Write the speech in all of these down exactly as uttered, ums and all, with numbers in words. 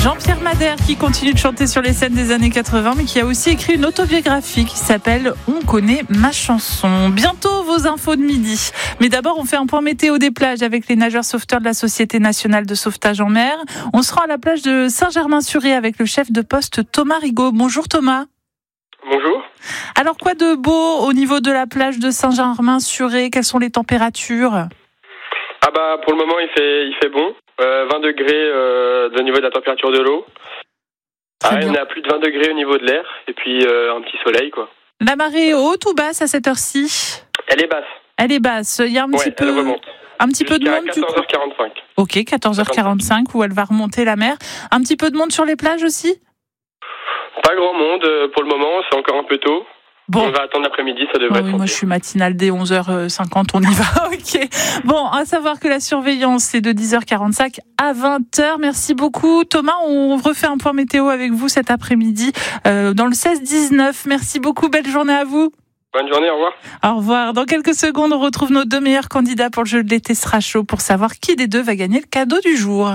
Jean-Pierre Madère qui continue de chanter sur les scènes des années quatre-vingts, mais qui a aussi écrit une autobiographie qui s'appelle « On connaît ma chanson ». Bientôt vos infos de midi. Mais d'abord, on fait un point météo des plages avec les nageurs sauveteurs de la Société nationale de sauvetage en mer. On se rend à la plage de Saint-Germain-sur-Rie avec le chef de poste Thomas Rigaud. Bonjour Thomas. Bonjour. Alors quoi de beau au niveau de la plage de Saint-Germain-sur-Rie? Quelles sont les températures? Ah bah pour le moment il fait il fait bon. Euh, vingt degrés euh, au niveau de la température de l'eau. Ah, on est à plus de vingt degrés au niveau de l'air et puis euh, un petit soleil quoi. La marée est haute ou basse à cette heure-ci? Elle est basse. Elle est basse. Il y a un ouais, petit peu remonte. un petit peu de monde du coup. quatorze heures quarante-cinq. OK, quatorze heures quarante-cinq où elle va remonter la mer. Un petit peu de monde sur les plages aussi? Pas grand monde pour le moment, c'est encore un peu tôt. Bon. On va attendre l'après-midi, ça devrait oh, être oui, moi je suis matinale dès onze heures cinquante, on y va. OK. Bon, à savoir que la surveillance c'est de dix heures quarante-cinq à vingt heures. Merci beaucoup Thomas, on refait un point météo avec vous cet après-midi euh, dans le seize dix-neuf. Merci beaucoup, belle journée à vous. Bonne journée, au revoir. Au revoir. Dans quelques secondes, on retrouve nos deux meilleurs candidats pour le jeu de l'été sera chaud pour savoir qui des deux va gagner le cadeau du jour.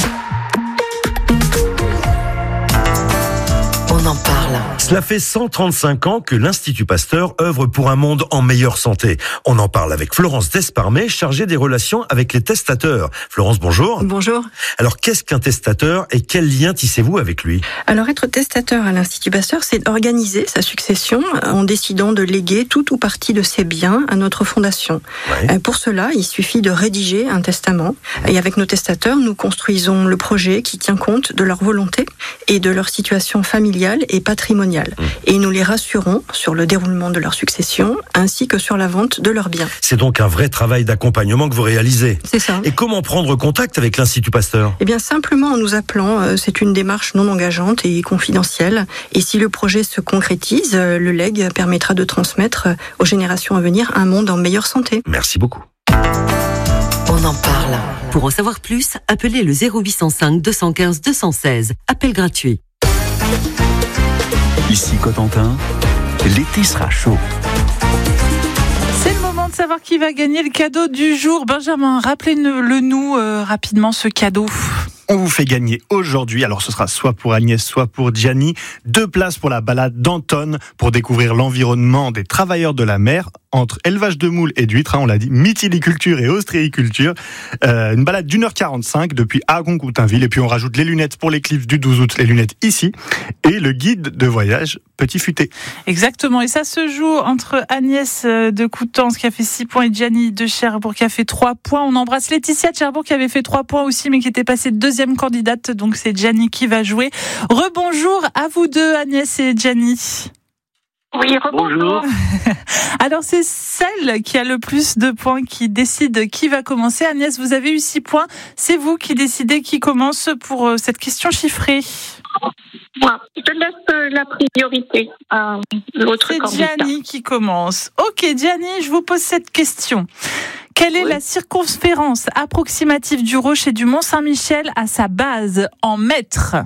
On en parle. Cela fait cent trente-cinq ans que l'Institut Pasteur œuvre pour un monde en meilleure santé. On en parle avec Florence Desparmet, chargée des relations avec les testateurs. Florence, bonjour. Bonjour. Alors, qu'est-ce qu'un testateur et quel lien tissez-vous avec lui? Alors, être testateur à l'Institut Pasteur, c'est organiser sa succession en décidant de léguer tout ou partie de ses biens à notre fondation. Ouais. Pour cela, il suffit de rédiger un testament. Et avec nos testateurs, nous construisons le projet qui tient compte de leur volonté et de leur situation familiale et patrimoniale. Et nous les rassurons sur le déroulement de leur succession ainsi que sur la vente de leurs biens. C'est donc un vrai travail d'accompagnement que vous réalisez. C'est ça. Et comment prendre contact avec l'Institut Pasteur? Eh bien, simplement en nous appelant. C'est une démarche non engageante et confidentielle. Et si le projet se concrétise, le legs permettra de transmettre aux générations à venir un monde en meilleure santé. Merci beaucoup. On en parle. Pour en savoir plus, appelez le zéro huit cent cinq deux cent quinze deux cent seize. Appel gratuit. Ici Cotentin, l'été sera chaud. C'est le moment de savoir qui va gagner le cadeau du jour. Benjamin, rappelez-le nous euh, rapidement ce cadeau. On vous fait gagner aujourd'hui, alors ce sera soit pour Agnès, soit pour Gianni, deux places pour la balade d'Anton pour découvrir l'environnement des travailleurs de la mer entre élevage de moules et d'huîtres, hein, on l'a dit, mytiliculture et ostréiculture. Euh, une balade d'une heure quarante-cinq depuis Agon-Coutainville. Et puis on rajoute les lunettes pour l'éclipse du douze août, les lunettes ici, et le guide de voyage Petit Futé. Exactement, et ça se joue entre Agnès de Coutances qui a fait six points et Gianni de Cherbourg qui a fait trois points. On embrasse Laetitia de Cherbourg qui avait fait trois points aussi, mais qui était passée deuxième candidate, donc c'est Gianni qui va jouer. Rebonjour à vous deux, Agnès et Gianni. Oui, rebonjour. Alors, c'est celle qui a le plus de points qui décide qui va commencer. Agnès, vous avez eu six points. C'est vous qui décidez qui commence pour cette question chiffrée. Moi, je laisse la priorité à l'autre c'est candidat. C'est Gianni qui commence. Ok, Gianni, je vous pose cette question. Quelle est oui. la circonférence approximative du rocher du Mont-Saint-Michel à sa base en mètres?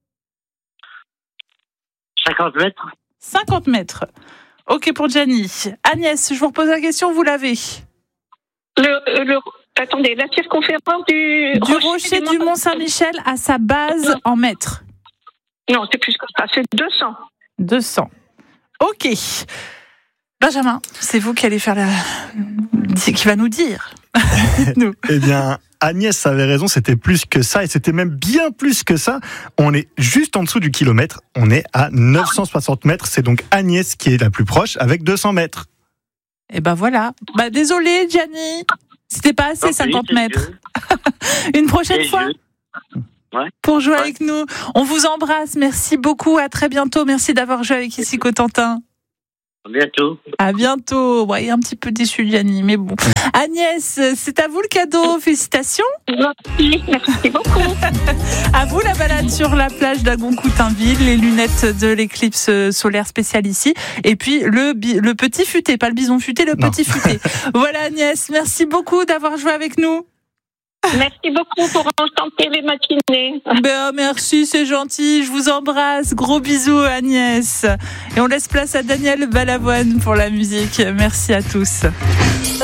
cinquante mètres. cinquante mètres. Ok pour Gianni. Agnès, je vous repose la question, vous l'avez. Le, le, attendez, la circonférence du, du rocher, rocher du Mont-Saint-Michel à sa base non. en mètres. Non, c'est plus que ça, c'est deux cents. deux cents. Ok. Benjamin, c'est vous qui allez faire la... qui va nous dire. nous. Eh bien, Agnès avait raison, c'était plus que ça, et c'était même bien plus que ça. On est juste en dessous du kilomètre, on est à neuf cent soixante mètres, c'est donc Agnès qui est la plus proche, avec deux cents mètres. Et ben voilà. Bah désolé, Gianni, c'était pas assez, cinquante mètres. Une prochaine c'est fois ouais. pour jouer ouais. avec nous. On vous embrasse, merci beaucoup, à très bientôt, merci d'avoir joué avec Ici Cotentin. À bientôt. À bientôt. Ouais, un petit peu déçu, Gianni, mais bon. Agnès, c'est à vous le cadeau. Félicitations. Merci, merci beaucoup. À vous la balade sur la plage d'Agon-Coutainville, les lunettes de l'éclipse solaire spéciale ici, et puis le, le petit futé, pas le bison futé, le non. petit futé. Voilà Agnès, merci beaucoup d'avoir joué avec nous. Merci beaucoup pour enchanter les matinées. Ben, merci, c'est gentil. Je vous embrasse. Gros bisous, Agnès. Et on laisse place à Daniel Balavoine pour la musique. Merci à tous.